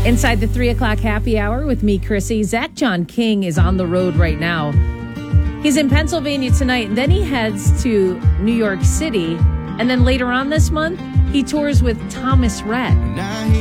Inside the 3 o'clock happy hour with me, Chrissy. Zach John King is on the road right now. He's in Pennsylvania tonight, and then he heads to New York City. And then later on this month, he tours with Thomas Rhett.